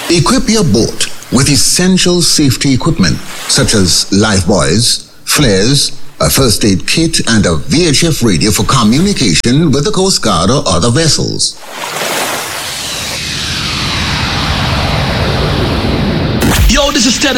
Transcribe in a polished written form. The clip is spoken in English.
Equip your boat with essential safety equipment such as life buoys, flares, a first aid kit, and a VHF radio for communication with the Coast Guard or other vessels. Yo, this is Ted